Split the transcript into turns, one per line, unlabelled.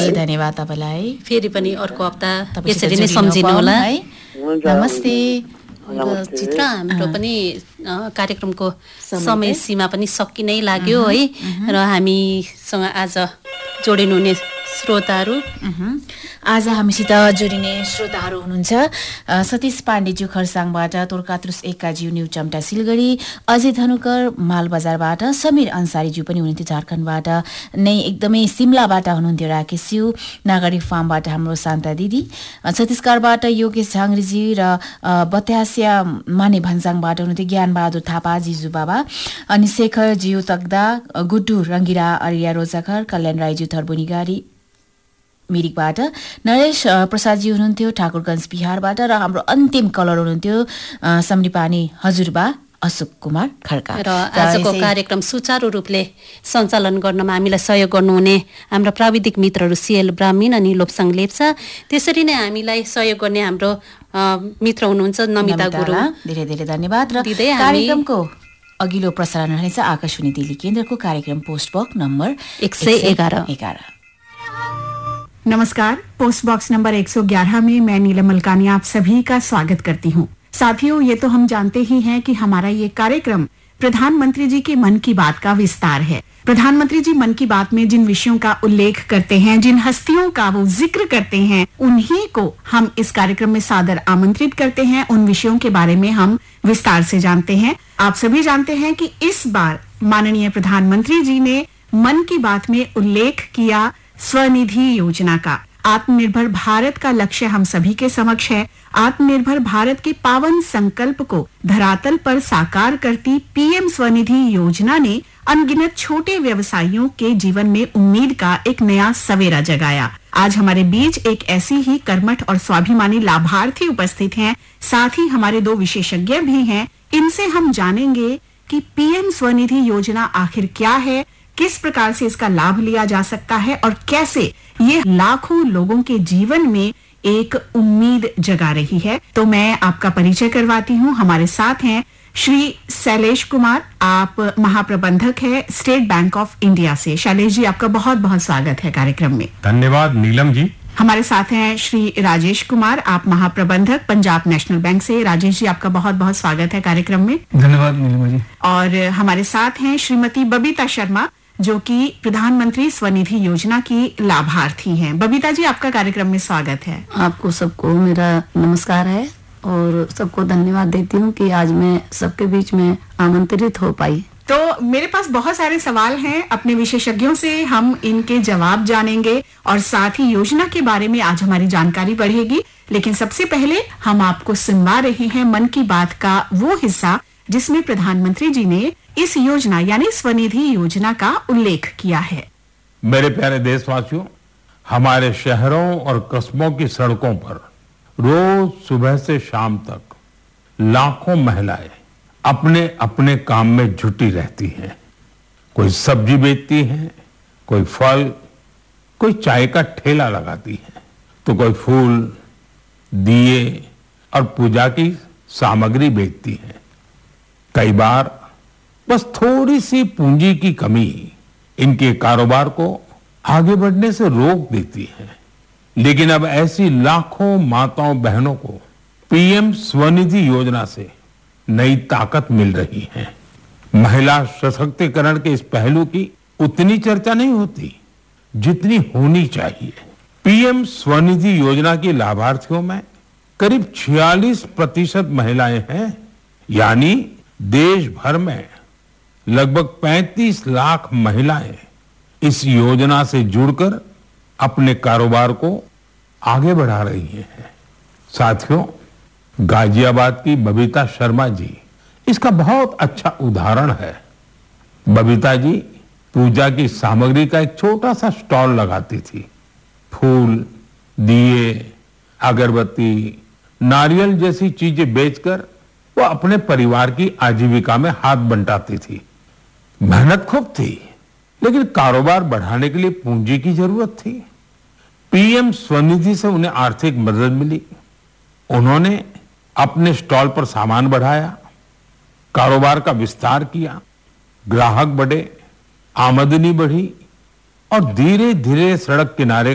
धेरै धन्यवाद तपाईलाई।
फेरि पनि अर्को हप्ता यसरी नै सम्झिनु होला
है। नमस्ते।
चित्र हाम्रो पनि कार्यक्रमको समय सीमा पनि सकिनै लाग्यो है र हामीसँग आज जोडिनुहुने श्रोताहरू
आज हामीसित जोडिने श्रोताहरू हुनुहुन्छ सतीश पाण्डेज्यू खरसाङबाट, तोर्कात्रुस एक्काज्यू न्यू चम्टा सिलगढी, अजय धनुकर मालबजारबाट, समीर अन्सारीज्यू पनि हुनुहुन्थ्यो झारखण्डबाट नै, एकदमै सिमलाबाट हुनुहुन्थ्यो राकेशज्यू, नागरिक फार्मबाट हाम्रो शान्ता दिदी, छत्तीसगढबाट योगेश झाङ्ग्रीजी र बतासिया माने भन्साङबाट हुनुहुन्थ्यो ज्ञानबहादुर थापा जिजु बाबा, अनि शेखरज्यू तग्दा, गुड्डु रङ्गिरा अरिया रोजाखर, कल्याण राईज्यू थर्बुनिगारी मिरिकबाट, नरेश प्रसादजी हुनुहुन्थ्यो ठाकुरगञ्ज बिहारबाट र हाम्रो अन्तिम कलर हुनुहुन्थ्यो समरिपानी हजुरबा अशोक कुमार खड्का।
र आजको कार्यक्रम सुचारू रूपले सञ्चालन गर्नमा हामीलाई सहयोग गर्नुहुने हाम्रा प्राविधिक मित्रहरू सिएल ब्राह्मीण अनि लोप्साङ लेप्चा, त्यसरी नै हामीलाई सहयोग गर्ने हाम्रो मित्र हुनुहुन्छ नमिता गुरुङ,
धेरै धेरै धन्यवाद। र कार्यक्रमको अघिल्लो प्रसारण रहनेछ आकाशवाणी दिल्ली केन्द्रको कार्यक्रम पोस्ट बक्स नम्बर 111।
नमस्कार, पोस्ट बॉक्स नंबर 111 में मैं नीलम मलकानी आप सभी का स्वागत करती हूँ। साथियों, ये तो हम जानते ही हैं कि हमारा ये कार्यक्रम प्रधानमंत्री जी के मन की बात का विस्तार है। प्रधानमंत्री जी मन की बात में जिन विषयों का उल्लेख करते हैं, जिन हस्तियों का वो जिक्र करते हैं, उन्हीं को हम इस कार्यक्रम में सादर आमंत्रित करते हैं। उन विषयों के बारे में हम विस्तार से जानते हैं। आप सभी जानते हैं कि इस बार माननीय प्रधानमंत्री जी ने मन की बात में उल्लेख किया स्वनिधि योजना का। आत्मनिर्भर भारत का लक्ष्य हम सभी के समक्ष है। आत्मनिर्भर भारत के पावन संकल्प को धरातल पर साकार करती पीएम स्वनिधि योजना ने अनगिनत छोटे व्यवसायियों के जीवन में उम्मीद का एक नया सवेरा जगाया। आज हमारे बीच एक ऐसी ही कर्मठ और स्वाभिमानी लाभार्थी उपस्थित हैं। साथ ही हमारे दो विशेषज्ञ भी हैं। इनसे हम जानेंगे कि पीएम स्वनिधि योजना आखिर क्या है, किस प्रकार से इसका लाभ लिया जा सकता है और कैसे ये लाखों लोगों के जीवन में एक उम्मीद जगा रही है। तो मैं आपका परिचय करवाती हूँ। हमारे साथ हैं श्री शैलेश कुमार, आप महाप्रबंधक है स्टेट बैंक ऑफ इंडिया से। शैलेश जी, आपका बहुत बहुत स्वागत है कार्यक्रम में।
धन्यवाद नीलम जी।
हमारे साथ हैं श्री राजेश कुमार, आप महाप्रबंधक पंजाब नेशनल बैंक से। राजेश जी, आपका बहुत बहुत स्वागत है कार्यक्रम में।
धन्यवाद नीलम जी।
और हमारे साथ हैं श्रीमती बबीता शर्मा, जो कि प्रधानमंत्री स्वनिधि योजना की लाभार्थी हैं। बबीता जी, आपका कार्यक्रम में स्वागत है।
आपको सबको मेरा नमस्कार है और सबको धन्यवाद देती हूँ कि आज मैं सबके बीच में आमंत्रित हो पाई।
तो मेरे पास बहुत सारे सवाल हैं, अपने विशेषज्ञों से हम इनके जवाब जानेंगे और साथ ही योजना के बारे में आज हमारी जानकारी बढ़ेगी। लेकिन सबसे पहले हम आपको सुनवा रहे हैं मन की बात का वो हिस्सा जिसमें प्रधानमंत्री जी ने इस योजना यानी स्वनिधि योजना का उल्लेख किया है।
मेरे प्यारे देशवासियों, हमारे शहरों और कस्बों की सड़कों पर रोज सुबह से शाम तक लाखों महिलाएं अपने अपने काम में जुटी रहती हैं। कोई सब्जी बेचती है, कोई फल, कोई चाय का ठेला लगाती है, तो कोई फूल, दिए और पूजा की सामग्री बेचती है। कई बार बस थोड़ी सी पूंजी की कमी इनके कारोबार को आगे बढ़ने से रोक देती है। लेकिन अब ऐसी लाखों माताओं बहनों को पीएम स्वनिधि योजना से नई ताकत मिल रही है। महिला सशक्तिकरण के इस पहलू की उतनी चर्चा नहीं होती जितनी होनी चाहिए। पीएम स्वनिधि योजना की लाभार्थियों में करीब 46% महिलाएं हैं, यानी देश भर में लगभग 35 लाख महिलाएं इस योजना से जुड़कर अपने कारोबार को आगे बढ़ा रही हैं। साथियों, गाजियाबाद की बबीता शर्मा जी इसका बहुत अच्छा उदाहरण है। बबीता जी पूजा की सामग्री का एक छोटा सा स्टॉल लगाती थी। फूल, दिए, अगरबत्ती, नारियल जैसी चीजें बेचकर वो अपने परिवार की आजीविका में हाथ बंटाती थी। मेहनत खूब थी, लेकिन कारोबार बढ़ाने के लिए पूंजी की जरूरत थी। पीएम स्वनिधि से उन्हें आर्थिक मदद मिली। उन्होंने अपने स्टॉल पर सामान बढ़ाया, कारोबार का विस्तार किया, ग्राहक बढ़े, आमदनी बढ़ी और धीरे धीरे सड़क किनारे